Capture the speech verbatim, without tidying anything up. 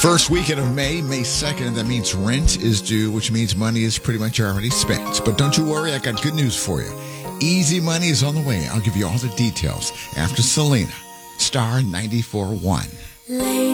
First weekend of May, May second, that means rent is due, which means money is pretty much already spent. But don't you worry, I got good news for you. Easy money is on the way. I'll give you all the details after Selena, Star ninety-four point one.